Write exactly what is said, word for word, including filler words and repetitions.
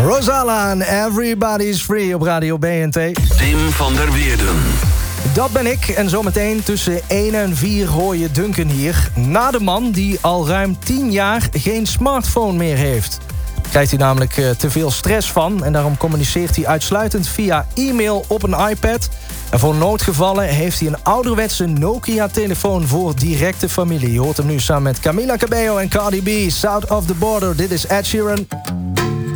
Rosala en Everybody's Free op Radio B N T. Tim van der Weerden. Dat ben ik en zometeen tussen één en vier hoor je Duncan hier. Na de man die al ruim tien jaar geen smartphone meer heeft. Daar krijgt hij namelijk uh, te veel stress van. En daarom communiceert hij uitsluitend via e-mail op een iPad. En voor noodgevallen heeft hij een ouderwetse Nokia-telefoon voor directe familie. Je hoort hem nu samen met Camila Cabello en Cardi B. South of the Border. Dit is Ed Sheeran.